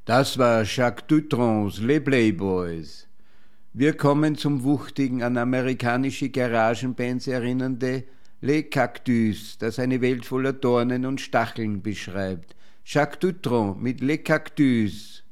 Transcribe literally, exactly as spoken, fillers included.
Das war Jacques Dutrons Les Playboys. Wir kommen zum wuchtigen, an amerikanische Garagenbands erinnernde Les Cactus, das eine Welt voller Dornen und Stacheln beschreibt. Jacques Dutronc mit Les Cactus.